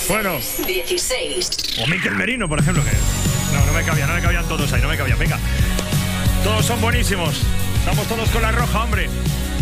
Bueno. 16. O Mikel Merino, por ejemplo, que no me cabían todos ahí, no me cabían. Venga, todos son buenísimos. Estamos todos con la roja, hombre.